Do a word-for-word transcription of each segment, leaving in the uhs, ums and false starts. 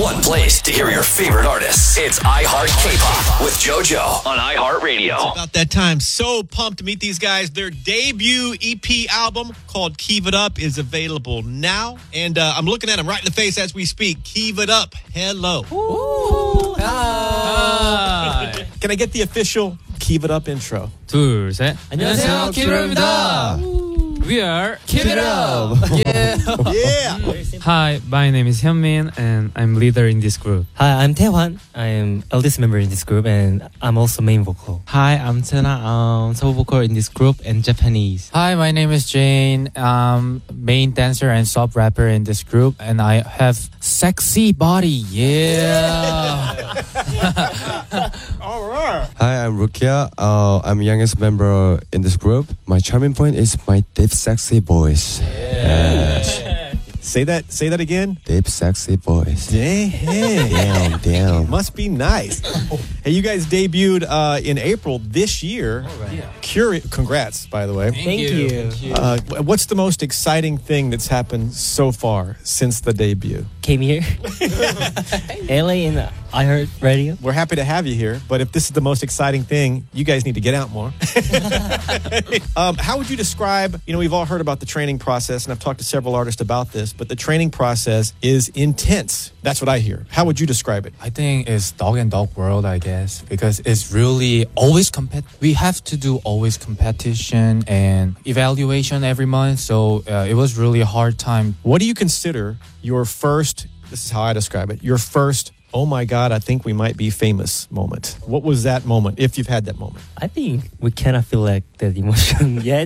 one place to hear your favorite artists. It's iHeart K-Pop with JoJo on iHeartRadio. It's about that time. So pumped to meet these guys. Their debut E P album called Keep It Up is available now. And uh, I'm looking at them right in the face as we speak. Keep It Up. Hello. Ooh. Hi. Can I get the official Keep It Up intro? 둘, 셋. 안녕하세요, Keep It Up입니다. We are Keep It Up. Yeah. Yeah. Hi, my name is Hyunmin and I'm leader in this group. Hi, I'm Taehwan. I'm eldest member in this group and I'm also main vocal. Hi, I'm Tena, um, solo vocal in this group and Japanese. Hi, my name is Jane. I'm main dancer and sub rapper in this group and I have sexy body. Yeah. All right. Hi, I'm Rukia. Uh, I'm youngest member in this group. My charming point is my deep, sexy voice. Yes. Say that. Say that again. Deep, sexy voice. Dang. Damn, damn. Must be nice. Hey, you guys debuted uh, in April this year. Yeah. Curi- Congrats, by the way. Thank you. Uh, what's the most exciting thing that's happened so far since the debut? Came here. L A in iHeart Radio. We're happy to have you here, but if this is the most exciting thing, you guys need to get out more. um, how would you describe, you know, we've all heard about the training process, and I've talked to several artists about this, but the training process is intense. That's what I hear. How would you describe it? I think it's dog and dog world, I guess, because it's really always compet. We have to do always competition and evaluation every month. So uh, it was really a hard time. What do you consider your first, this is how I describe it, your first, oh my God, I think we might be famous moment? What was that moment, if you've had that moment? I think we cannot feel like that emotion yet.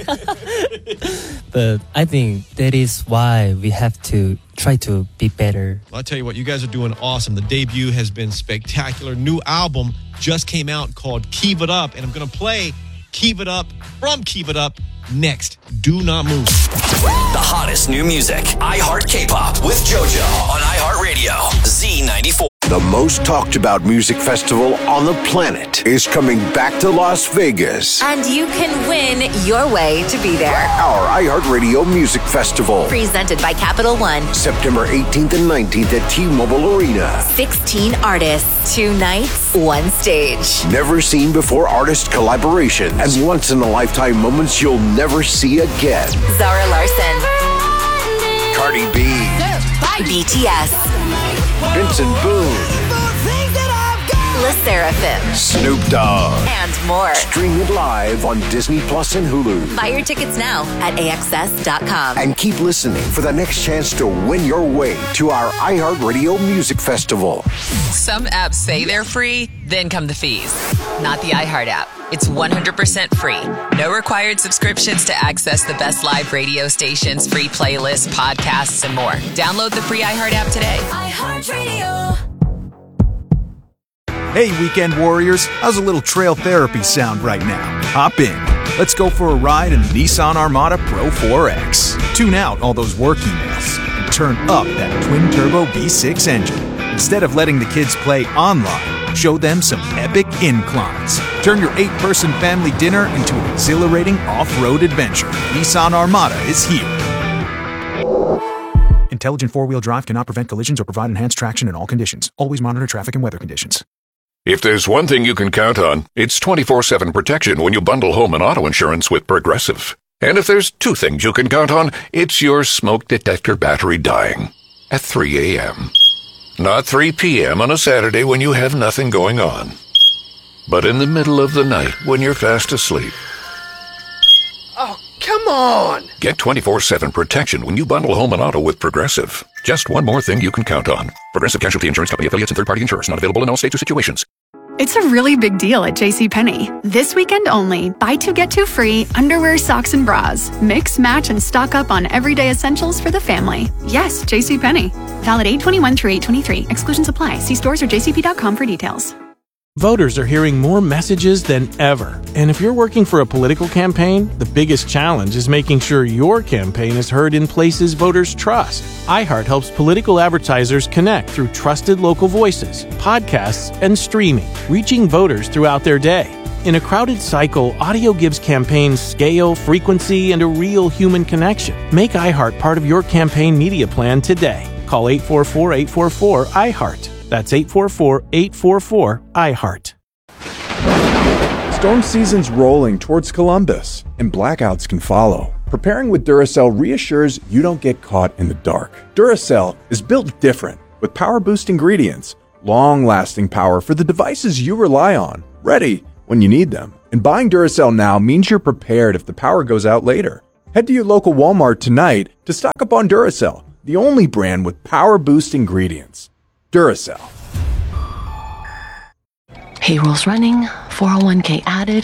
But I think that is why we have to try to be better. Well, I'll tell you what, you guys are doing awesome. The debut has been spectacular. New album just came out called Keep It Up, and I'm going to play Keep It Up from Keep It Up next. Do not move. The hottest new music. iHeart K-Pop with JoJo on iHeartRadio. Z ninety-four. The most talked about music festival on the planet is coming back to Las Vegas. And you can win your way to be there. Our iHeartRadio Music Festival. Presented by Capital One. September eighteenth and nineteenth at T-Mobile Arena. sixteen artists, two nights, one stage. Never seen before artist collaborations and once-in-a-lifetime moments you'll never see again. Zara Larson. Cardi B. B T S. Vincent Boone. Le Sserafim. Snoop Dogg. And more. Stream it live on Disney Plus and Hulu. Buy your tickets now at A X S dot com. And keep listening for the next chance to win your way to our iHeartRadio Music Festival. Some apps say they're free, then come the fees. Not the iHeart app. It's one hundred percent free. No required subscriptions to access the best live radio stations, free playlists, podcasts, and more. Download the free iHeart app today. iHeartRadio. Hey, Weekend Warriors, how's a little trail therapy sound right now? Hop in. Let's go for a ride in the Nissan Armada Pro four X. Tune out all those work emails and turn up that twin-turbo V six engine. Instead of letting the kids play online, show them some epic inclines. Turn your eight-person family dinner into an exhilarating off-road adventure. Nissan Armada is here. Intelligent four-wheel drive cannot prevent collisions or provide enhanced traction in all conditions. Always monitor traffic and weather conditions. If there's one thing you can count on, it's twenty-four seven protection when you bundle home and auto insurance with Progressive. And if there's two things you can count on, it's your smoke detector battery dying at three a.m. Not three p.m. on a Saturday when you have nothing going on, but in the middle of the night when you're fast asleep. Oh, come on! Get twenty-four seven protection when you bundle home and auto with Progressive. Just one more thing you can count on. Progressive Casualty Insurance Company affiliates and third-party insurers. Not available in all states or situations. It's a really big deal at JCPenney. This weekend only, buy two, get two free, underwear, socks, and bras. Mix, match, and stock up on everyday essentials for the family. Yes, JCPenney. Valid eight twenty-one through eight twenty-three. Exclusions apply. See stores or j c p dot com for details. Voters are hearing more messages than ever. And if you're working for a political campaign, the biggest challenge is making sure your campaign is heard in places voters trust. iHeart helps political advertisers connect through trusted local voices, podcasts, and streaming, reaching voters throughout their day. In a crowded cycle, audio gives campaigns scale, frequency, and a real human connection. Make iHeart part of your campaign media plan today. call eight four four, eight four four, I heart. That's eight four four, eight four four, I heart. Storm season's rolling towards Columbus, and blackouts can follow. Preparing with Duracell reassures you don't get caught in the dark. Duracell is built different, with power boost ingredients, long-lasting power for the devices you rely on, ready when you need them. And buying Duracell now means you're prepared if the power goes out later. Head to your local Walmart tonight to stock up on Duracell, the only brand with power boost ingredients. Duracell. Payroll's running, four oh one k added.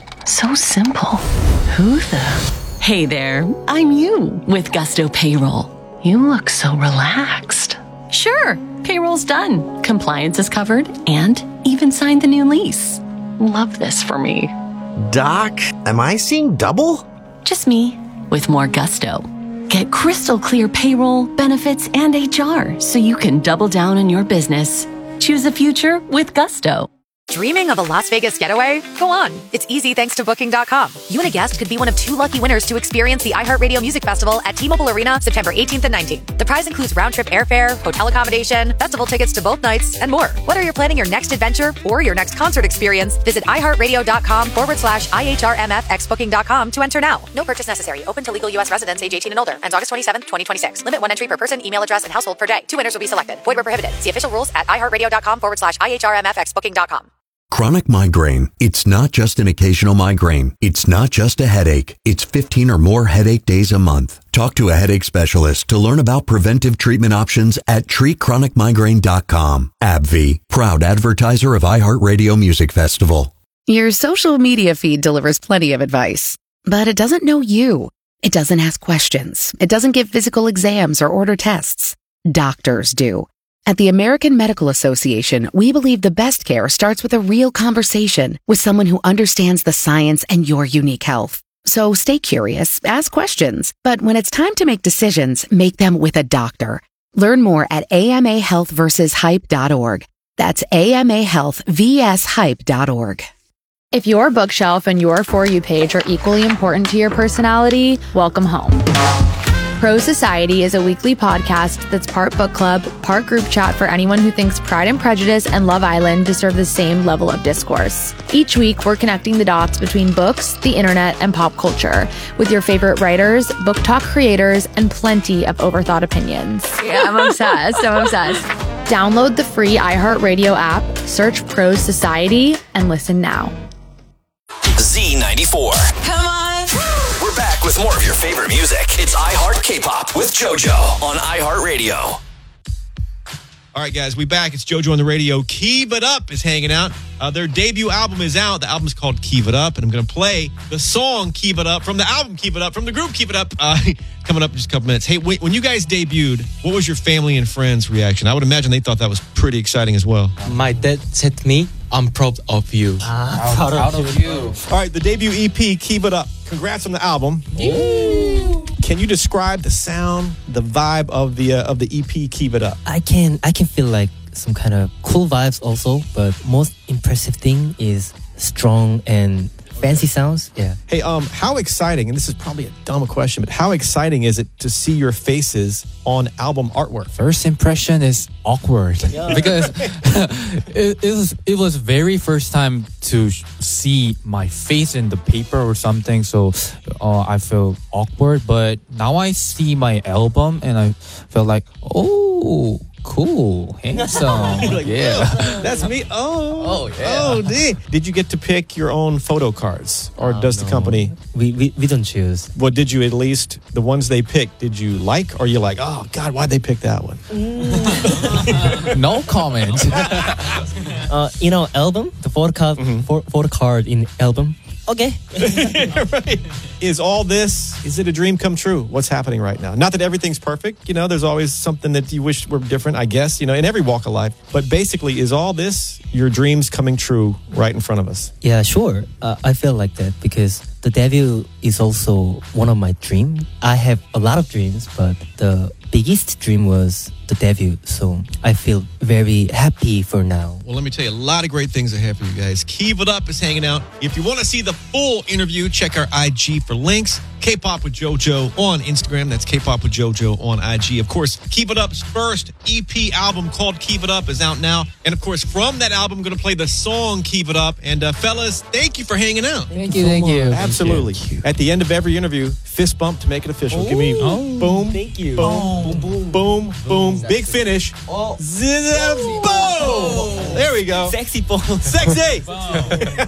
So simple. Who the? Hey there, I'm you with Gusto Payroll. You look so relaxed. Sure, payroll's done. Compliance is covered and even signed the new lease. Love this for me. Doc, am I seeing double? Just me with more gusto. Get crystal clear payroll, benefits, and H R so you can double down on your business. Choose the future with Gusto. Dreaming of a Las Vegas getaway? Go on. It's easy thanks to Booking dot com. You and a guest could be one of two lucky winners to experience the iHeartRadio Music Festival at T-Mobile Arena September eighteenth and nineteenth. The prize includes round-trip airfare, hotel accommodation, festival tickets to both nights, and more. Whether you're planning your next adventure or your next concert experience, visit iHeartRadio.com forward slash IHRMFX Booking dot com to enter now. No purchase necessary. Open to legal U S residents age eighteen and older. Ends August twenty-seventh, twenty twenty-six. Limit one entry per person, email address, and household per day. Two winners will be selected. Void where prohibited. See official rules at iHeartRadio.com forward slash IHRMFX Booking dot com. Chronic migraine. It's not just an occasional migraine. It's not just a headache. It's fifteen or more headache days a month. Talk to a headache specialist to learn about preventive treatment options at treat chronic migraine dot com. AbbVie, proud advertiser of iHeartRadio Music Festival. Your social media feed delivers plenty of advice, but it doesn't know you. It doesn't ask questions. It doesn't give physical exams or order tests. Doctors do. At the American Medical Association, we believe the best care starts with a real conversation with someone who understands the science and your unique health. So stay curious, ask questions, but when it's time to make decisions, make them with a doctor. Learn more at A M A health versus hype dot org. That's A M A health versus hype dot org. If your bookshelf and your For You page are equally important to your personality, welcome home. Pro Society is a weekly podcast that's part book club, part group chat for anyone who thinks Pride and Prejudice and Love Island deserve the same level of discourse. Each week, we're connecting the dots between books, the internet, and pop culture with your favorite writers, book talk creators, and plenty of overthought opinions. Yeah, I'm obsessed. I'm obsessed. Download the free iHeartRadio app, search Pro Society, and listen now. Z ninety-four. Come on. We're back with more of your favorite music. It's iHeart K-Pop with JoJo on iHeartRadio. All right, guys, we back. It's JoJo on the radio. Keep It Up is hanging out. Uh, their debut album is out. The album's called Keep It Up, and I'm going to play the song Keep It Up from the album Keep It Up, from the group Keep It Up, uh, coming up in just a couple minutes. Hey, when, when you guys debuted, what was your family and friends' reaction? I would imagine they thought that was pretty exciting as well. My dad said to me, I'm proud of you. Ah, proud, proud of, of you. you. All right, the debut E P, Keep It Up. Congrats on the album. Ooh. Can you describe the sound, the vibe of the uh, of the E P, Keep It Up? I can I can feel like some kind of cool vibes also, but most impressive thing is strong and fancy sounds. Yeah. Hey, um, how exciting, and this is probably a dumb question, but how exciting is it to see your faces on album artwork? First impression is awkward yeah. because it, it was it was very first time to see my face in the paper or something, so uh, I feel awkward. But now I see my album and I feel like, oh, cool, handsome. Like, yeah, oh, that's me. Oh, oh yeah. Oh, did did you get to pick your own photo cards, or uh, does the no. company? We, we we don't choose. What did you at least the ones they picked? Did you like, or you like? Oh God, why'd they pick that one? No comment. uh, you know, album the photo card, mm-hmm. photo card in album. Okay. Right. Is all this, is it a dream come true? What's happening right now? Not that everything's perfect. You know, there's always something that you wish were different, I guess, you know, in every walk of life. But basically, is all this your dreams coming true right in front of us? Yeah, sure. Uh, I feel like that because the debut is also one of my dreams. I have a lot of dreams, but the biggest dream was the debut. So I feel very happy for now. Well, let me tell you, a lot of great things ahead for you guys. Keep It Up is hanging out. If you want to see the full interview, check our I G for links. K-Pop with JoJo on Instagram. That's K-Pop with JoJo on I G. Of course, Keep It Up's first E P album called Keep It Up is out now. And of course, from that album, I'm going to play the song Keep It Up. And uh, fellas, thank you for hanging out. Thank you, thank you. Absolutely. Thank you. At the end of every interview, fist bump to make it official. Oh, Give me oh, boom, thank you. boom, boom, boom, boom. Big finish. Oh. Zzz, boom. There we go. Sexy balls. Sexy.